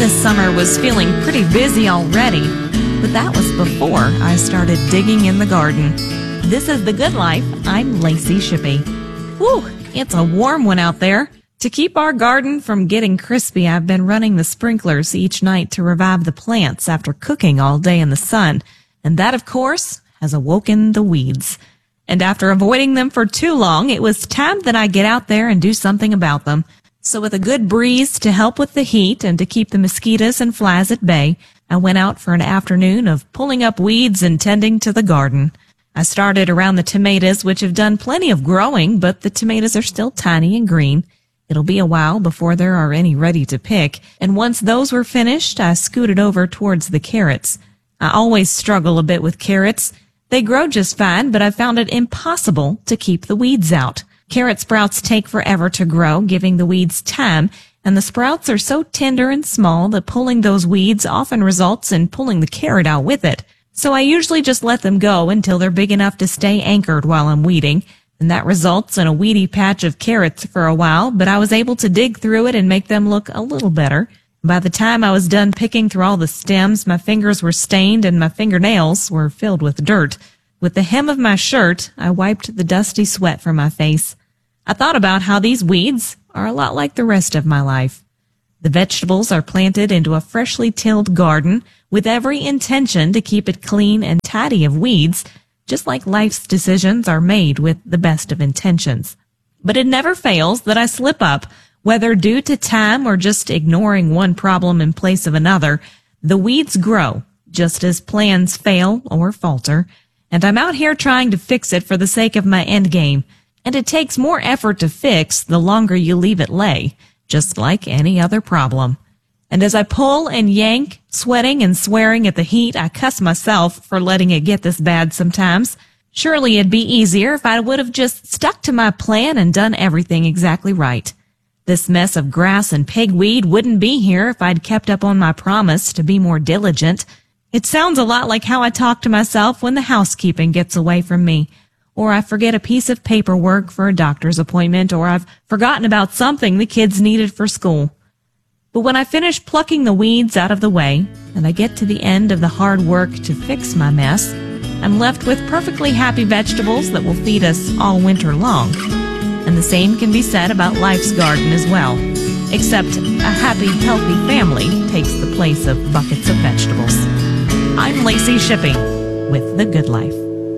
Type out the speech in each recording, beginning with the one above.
this summer was feeling pretty busy already, but that was before I started digging in the garden. This is The Good Life. I'm Lacey Shippey. Whew, it's a warm one out there. To keep our garden from getting crispy, I've been running the sprinklers each night to revive the plants after cooking all day in the sun. And that, of course, has awoken the weeds. And after avoiding them for too long, it was time that I get out there and do something about them. So with a good breeze to help with the heat and to keep the mosquitoes and flies at bay, I went out for an afternoon of pulling up weeds and tending to the garden. I started around the tomatoes, which have done plenty of growing, but the tomatoes are still tiny and green. It'll be a while before there are any ready to pick, and once those were finished, I scooted over towards the carrots. I always struggle a bit with carrots. They grow just fine, but I've found it impossible to keep the weeds out. Carrot sprouts take forever to grow, giving the weeds time, and the sprouts are so tender and small that pulling those weeds often results in pulling the carrot out with it. So I usually just let them go until they're big enough to stay anchored while I'm weeding. And that results in a weedy patch of carrots for a while, but I was able to dig through it and make them look a little better. By the time I was done picking through all the stems, my fingers were stained and my fingernails were filled with dirt. With the hem of my shirt, I wiped the dusty sweat from my face. I thought about how these weeds are a lot like the rest of my life. The vegetables are planted into a freshly tilled garden with every intention to keep it clean and tidy of weeds, just like life's decisions are made with the best of intentions. But it never fails that I slip up, whether due to time or just ignoring one problem in place of another. The weeds grow, just as plans fail or falter, and I'm out here trying to fix it for the sake of my end game. And it takes more effort to fix the longer you leave it lay, just like any other problem. And as I pull and yank, sweating and swearing at the heat, I cuss myself for letting it get this bad sometimes. Surely it'd be easier if I would have just stuck to my plan and done everything exactly right. This mess of grass and pigweed wouldn't be here if I'd kept up on my promise to be more diligent. It sounds a lot like how I talk to myself when the housekeeping gets away from me, or I forget a piece of paperwork for a doctor's appointment, or I've forgotten about something the kids needed for school. But when I finish plucking the weeds out of the way, and I get to the end of the hard work to fix my mess, I'm left with perfectly happy vegetables that will feed us all winter long. And the same can be said about life's garden as well, except a happy, healthy family takes the place of buckets of vegetables. I'm Lacey Shippey with The Good Life.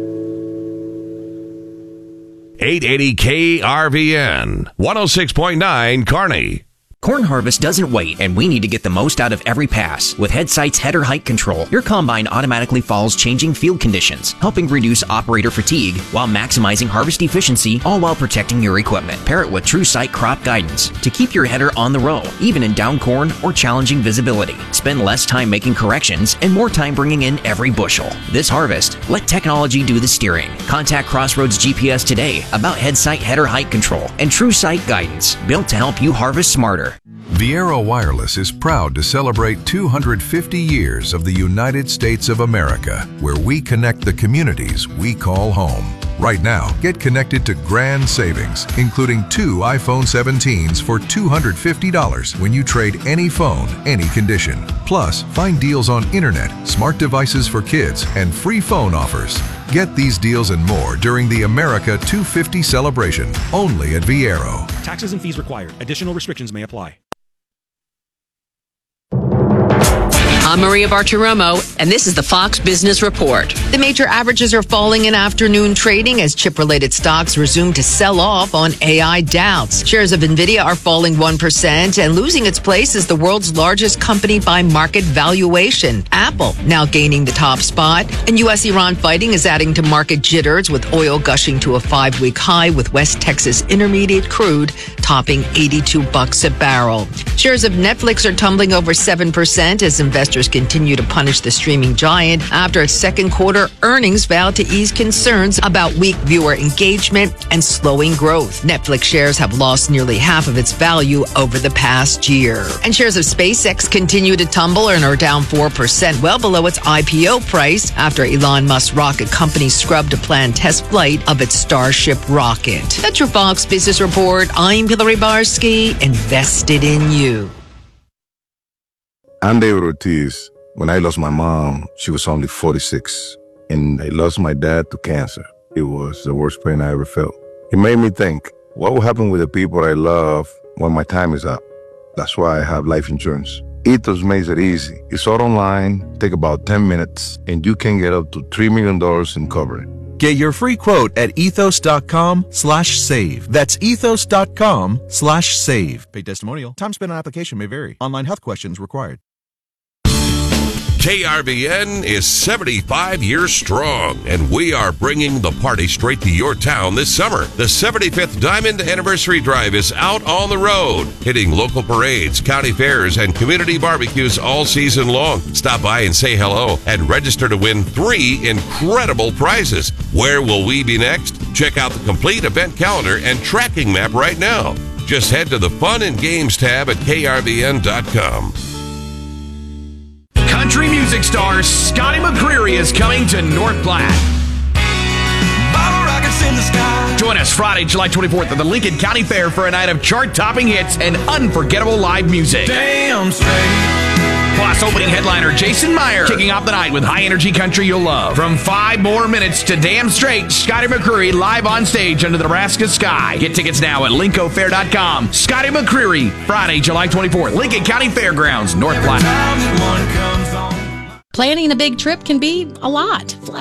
880 KRVN, 106.9 Kearney. Corn harvest doesn't wait, and we need to get the most out of every pass. With Headsight's header height control, your combine automatically follows changing field conditions, helping reduce operator fatigue while maximizing harvest efficiency, all while protecting your equipment. Pair it with TrueSight crop guidance to keep your header on the row, even in down corn or challenging visibility. Spend less time making corrections and more time bringing in every bushel. This harvest, let technology do the steering. Contact Crossroads GPS today about Headsight header height control and TrueSight guidance, built to help you harvest smarter. Viaero Wireless is proud to celebrate 250 years of the United States of America, where we connect the communities we call home. Right now, get connected to grand savings, including 2 iPhone 17s for $250 when you trade any phone, any condition. Plus, find deals on internet, smart devices for kids, and free phone offers. Get these deals and more during the America 250 celebration, only at Viaero. Taxes and fees required. Additional restrictions may apply. I'm Maria Bartiromo, and this is the Fox Business Report. The major averages are falling in afternoon trading as chip-related stocks resume to sell off on AI doubts. Shares of NVIDIA are falling 1% and losing its place as the world's largest company by market valuation. Apple now gaining the top spot. And U.S.-Iran fighting is adding to market jitters with oil gushing to a 5-week high with West Texas Intermediate crude topping $82 a barrel. Shares of Netflix are tumbling over 7% as investors continue to punish the streaming giant after its second quarter earnings vowed to ease concerns about weak viewer engagement and slowing growth. Netflix shares have lost nearly half of its value over the past year. And shares of SpaceX continue to tumble and are down 4%, well below its IPO price after Elon Musk's rocket company scrubbed a planned test flight of its Starship rocket. That's your Fox Business Report. I'm Hillary Barsky, invested in you. I'm David Ortiz. When I lost my mom, she was only 46. And I lost my dad to cancer. It was the worst pain I ever felt. It made me think, what will happen with the people I love when my time is up? That's why I have life insurance. Ethos makes it easy. It's all online, take about 10 minutes, and you can get up to $3 million in coverage. Get your free quote at ethos.com/save. That's ethos.com/save. Paid testimonial. Time spent on application may vary. Online health questions required. KRVN is 75 years strong, and we are bringing the party straight to your town this summer. The 75th Diamond Anniversary Drive is out on the road, hitting local parades, county fairs, and community barbecues all season long. Stop by and say hello and register to win 3 incredible prizes. Where will we be next? Check out the complete event calendar and tracking map right now. Just head to the Fun and Games tab at krvn.com. Country music star Scotty McCreery is coming to North Platte. Join us Friday, July 24th at the Lincoln County Fair for a night of chart-topping hits and unforgettable live music. Damn straight. Plus, opening headliner Jason Meyer kicking off the night with high-energy country you'll love. From 5 more minutes to Damn Straight, Scotty McCreery live on stage under the Nebraska sky. Get tickets now at lincofair.com. Scotty McCreery, Friday, July 24th, Lincoln County Fairgrounds, North Platte. Planning a big trip can be a lot.